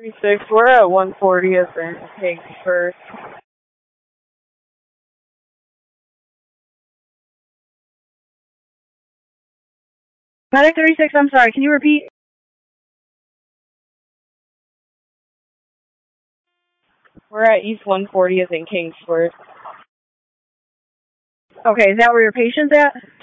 36, we're at 140th and Kingsford. Medic 36, I'm sorry, can you repeat? We're at East 140th and Kingsford. Okay, is that where your patient's at?